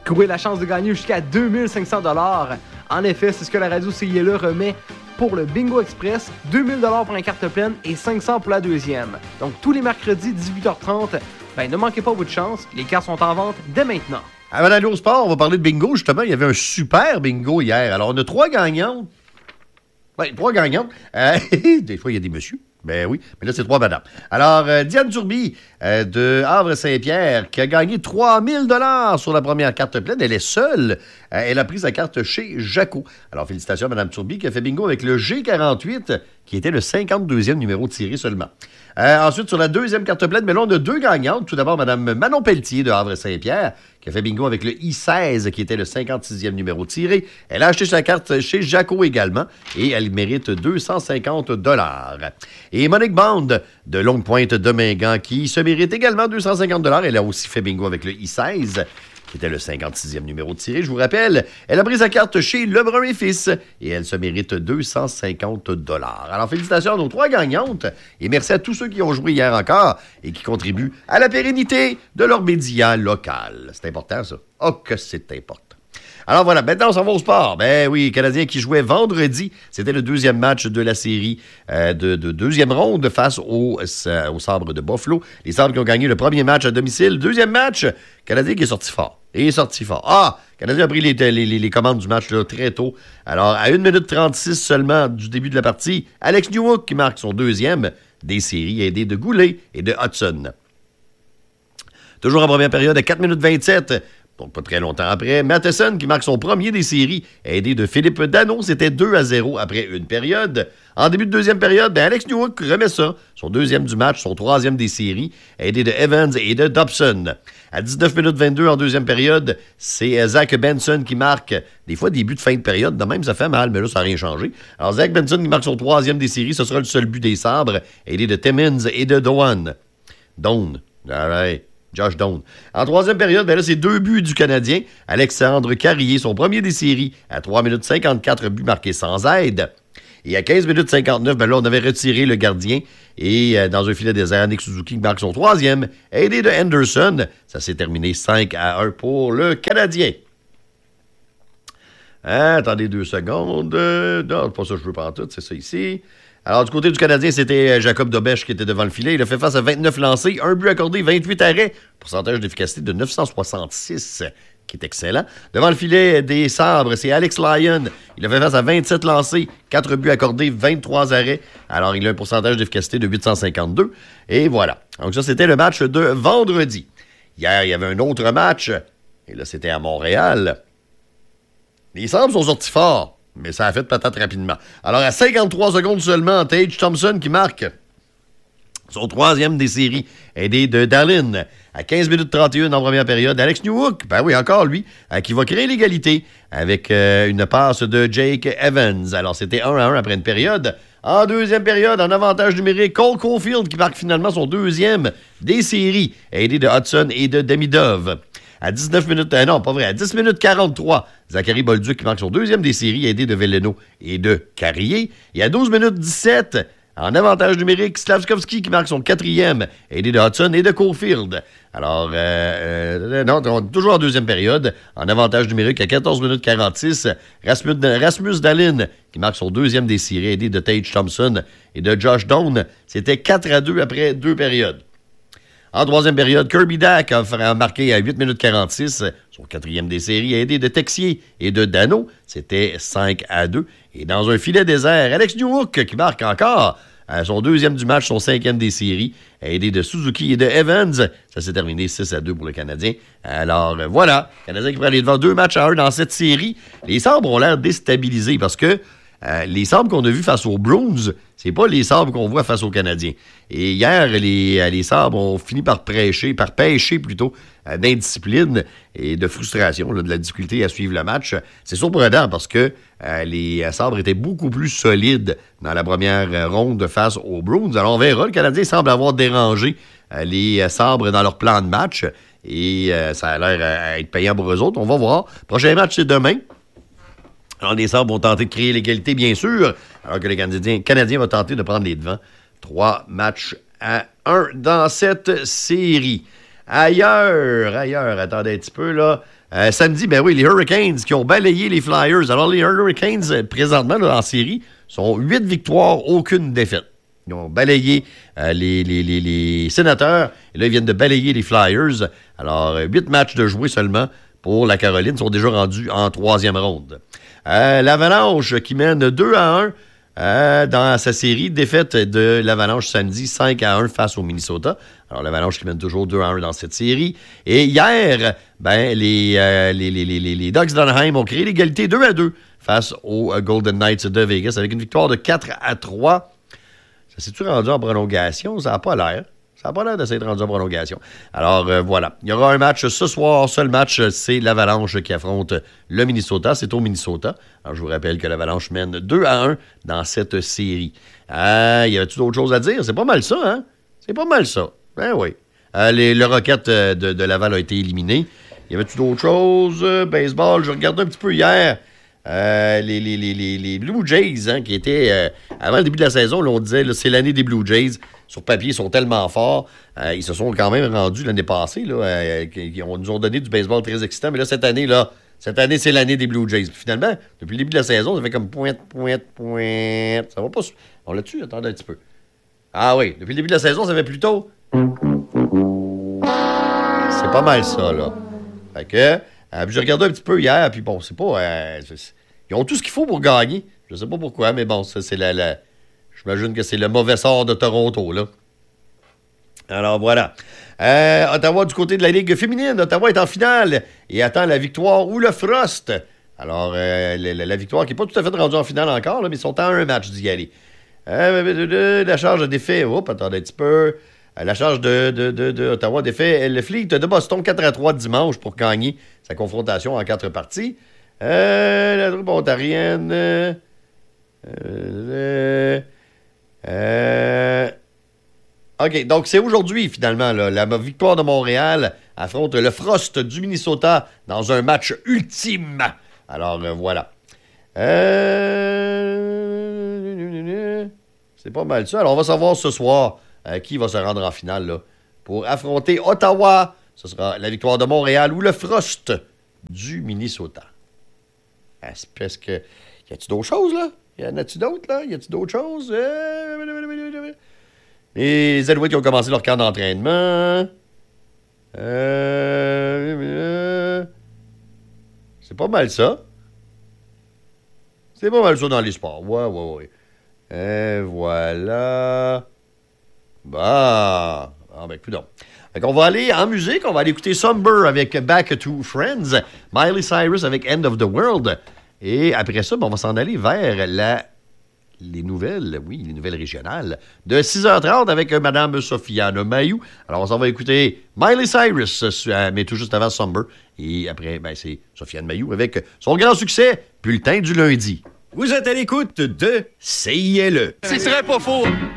Courez la chance de gagner jusqu'à 2500 $. En effet, c'est ce que la radio CILE remet pour le Bingo Express, 2000 $ pour la carte pleine et 500 pour la deuxième. Donc tous les mercredis 18h30, ne manquez pas votre chance, les cartes sont en vente dès maintenant. Avant d'aller au sport, on va parler de bingo. Justement, il y avait un super bingo hier. Alors, on a 3 gagnantes. Oui, 3 gagnantes. Des fois, il y a des messieurs. Ben oui, mais là, c'est 3 madames. Alors, Diane Turby de Havre-Saint-Pierre qui a gagné 3000 $ sur la première carte pleine. Elle est seule. Elle a pris sa carte chez Jaco. Alors, félicitations à Mme Turby qui a fait bingo avec le G48 qui était le 52e numéro tiré seulement. Ensuite, sur la deuxième carte pleine, mais là, on a 2 gagnantes. Tout d'abord, Mme Manon Pelletier de Havre-Saint-Pierre qui a fait bingo avec le I-16 qui était le 56e numéro tiré. Elle a acheté sa carte chez Jaco également et elle mérite 250 $. Et Monique Bond de Longue Pointe de Mingan qui se mérite également 250 $. Elle a aussi fait bingo avec le I-16 qui était le 56e numéro tiré. Je vous rappelle, elle a pris sa carte chez Lebrun et Fils et elle se mérite 250 $. Alors, félicitations à nos 3 gagnantes et merci à tous ceux qui ont joué hier encore et qui contribuent à la pérennité de leur média local. C'est important, ça. Oh, que c'est important. Alors voilà, maintenant, on s'en va au sport. Ben oui, les Canadiens qui jouaient vendredi, c'était le deuxième match de la série de deuxième ronde face aux Sabres de Buffalo. Les Sabres qui ont gagné le premier match à domicile. Deuxième match, Canadien qui est sorti fort. Canadien a pris les commandes du match là, très tôt. Alors, à 1 minute 36 seulement du début de la partie, Alex Newhook qui marque son deuxième des séries, aidé de Goulet et de Hudson. Toujours en première période, à 4 minutes 27, donc pas très longtemps après, Matheson qui marque son premier des séries, aidé de Philippe Danault, c'était 2-0 après une période. En début de deuxième période, Alex Newhook remet ça, son deuxième du match, son troisième des séries, aidé de Evans et de Dobson. À 19 minutes 22 en deuxième période, c'est Zach Benson qui marque des fois des buts de fin de période. De même, ça fait mal, mais là, ça n'a rien changé. Alors, Zach Benson qui marque son troisième des séries, ce sera le seul but des Sabres, aidé de Timmins et de Doan. Josh Doan. En troisième période, là, c'est 2 buts du Canadien. Alexandre Carrier, son premier des séries, à 3 minutes 54, buts marqués sans aide. Et à 15 minutes 59, là, on avait retiré le gardien. Et dans un filet désert, Nick Suzuki qui marque son troisième, aidé de Henderson. Ça s'est terminé 5-1 pour le Canadien. Attendez 2 secondes. Non, c'est pas ça que je veux pas en tout, c'est ça ici. Alors, du côté du Canadien, c'était Jacob Dobèche qui était devant le filet. Il a fait face à 29 lancés, 1 but accordé, 28 arrêts. Pourcentage d'efficacité de 966, qui est excellent. Devant le filet des Sabres, c'est Alex Lyon. Il a fait face à 27 lancés, 4 buts accordés, 23 arrêts. Alors, il a un pourcentage d'efficacité de 852. Et voilà. Donc, ça, c'était le match de vendredi. Hier, il y avait un autre match. Et là, c'était à Montréal. Les Sabres sont sortis forts. Mais ça a fait patate rapidement. Alors, à 53 secondes seulement, Tage Thompson qui marque son troisième des séries, aidé de Dallin. À 15 minutes 31 en première période, Alex Newhook, ben oui, encore lui, qui va créer l'égalité avec une passe de Jake Evans. Alors, c'était 1-1 après une période. En deuxième période, en avantage numérique, Cole Caulfield qui marque finalement son deuxième des séries, aidé de Hudson et de Demidov. À 19 minutes... non, pas vrai. À 10 minutes 43, Zachary Bolduc qui marque son deuxième des séries, aidé de Veleno et de Carrier. Et à 12 minutes 17, en avantage numérique, Slavkovski qui marque son quatrième, aidé de Hudson et de Caulfield. Alors, toujours en deuxième période, en avantage numérique à 14 minutes 46, Rasmus Dallin qui marque son deuxième des séries, aidé de Tage Thompson et de Josh Doan. C'était 4-2 après 2 périodes. En troisième période, Kirby Dack a marqué à 8 minutes 46, son quatrième des séries, aidé de Texier et de Danault. C'était 5-2. Et dans un filet désert, Alex Newhook qui marque encore son deuxième du match, son cinquième des séries, aidé de Suzuki et de Evans. Ça s'est terminé 6-2 pour le Canadien. Alors voilà, le Canadien qui pourrait aller devant 2 matchs à 1 dans cette série. Les Sabres ont l'air déstabilisés parce que les Sabres qu'on a vus face aux Bruins, c'est pas les Sabres qu'on voit face aux Canadiens. Et hier, les Sabres ont fini par pêcher d'indiscipline et de frustration, de la difficulté à suivre le match. C'est surprenant parce que les Sabres étaient beaucoup plus solides dans la première ronde face aux Bruins. Alors on verra, le Canadien semble avoir dérangé les Sabres dans leur plan de match et ça a l'air à être payant pour eux autres. On va voir. Prochain match, c'est demain. Alors, les Sabres vont tenter de créer l'égalité, bien sûr, alors que le Canadien va tenter de prendre les devants. 3 matchs à 1 dans cette série. Ailleurs, attendez un petit peu, là. Samedi, ben oui, les Hurricanes qui ont balayé les Flyers. Alors, les Hurricanes, présentement, là, en série, sont 8 victoires, aucune défaite. Ils ont balayé les Sénateurs. Et là, ils viennent de balayer les Flyers. Alors, 8 matchs de jouer seulement pour la Caroline. Ils sont déjà rendus en 3e ronde. L'Avalanche qui mène 2-1 dans sa série. Défaite de l'Avalanche samedi, 5-1 face au Minnesota. Alors, l'Avalanche qui mène toujours 2-1 dans cette série. Et hier, ben, les Ducks d'Anaheim ont créé l'égalité 2-2 face aux Golden Knights de Vegas avec une victoire de 4-3. Ça s'est-tu rendu en prolongation? Ça n'a pas l'air. Ça n'a pas l'air de s'être rendu en prolongation. Alors, voilà. Il y aura un match ce soir. Seul match, c'est l'Avalanche qui affronte le Minnesota. C'est au Minnesota. Alors, je vous rappelle que l'Avalanche mène 2-1 dans cette série. Y a-t-il d'autres choses à dire? C'est pas mal ça, hein? C'est pas mal ça. Ben oui. Le Rocket de Laval a été éliminé. Y avait-tu d'autres choses? Baseball, je regardais un petit peu hier. Les Blue Jays, hein, qui étaient, avant le début de la saison, là, on disait, là, c'est l'année des Blue Jays. Sur papier, ils sont tellement forts. Ils se sont quand même rendus l'année passée. Là, ils nous ont donné du baseball très excitant. Mais là, cette année, c'est l'année des Blue Jays. Puis finalement, depuis le début de la saison, ça fait comme pointe. Ça va pas... On l'a tué? Attendez un petit peu. Ah oui, depuis le début de la saison, ça fait plutôt... C'est pas mal ça, là. Fait que... puis j'ai regardé un petit peu hier, puis bon, c'est pas... ils ont tout ce qu'il faut pour gagner. Je sais pas pourquoi, mais bon, ça, c'est j'imagine que c'est le mauvais sort de Toronto, là. Alors, voilà. Ottawa, du côté de la Ligue féminine, Ottawa est en finale et attend la victoire ou le Frost. Alors, la victoire qui n'est pas tout à fait rendue en finale encore, là, mais ils sont à un match d'y aller. La charge de défait... attendez un petit peu... La charge de Ottawa défait le Fleet de Boston 4-3 dimanche pour gagner sa confrontation en 4 parties. La troupe ontarienne... OK, donc c'est aujourd'hui, finalement, là, la victoire de Montréal affronte le Frost du Minnesota dans un match ultime. Alors, voilà. C'est pas mal ça. Alors, on va savoir ce soir qui va se rendre en finale là, pour affronter Ottawa. Ce sera la victoire de Montréal ou le Frost du Minnesota. Est-ce que... Y a-t-il d'autres choses, là? Y en a-t-il d'autres, là? Y a-t-il d'autres choses? Les Alouettes qui ont commencé leur camp d'entraînement. C'est pas mal ça. C'est pas mal ça dans les sports. Ouais. Et voilà. Bah. Ah, ben, écoute donc. Fait qu'on va aller en musique. On va aller écouter Somber avec Back to Friends. Miley Cyrus avec End of the World. Et après ça, ben, on va s'en aller vers les nouvelles régionales de 6h30 avec Mme Sofiane Mayou. Alors, on s'en va écouter Miley Cyrus, mais tout juste avant Somber. Et après, ben, c'est Sofiane Mayou avec son grand succès, Bulletin du lundi. Vous êtes à l'écoute de CILE. Ce serait pas faux.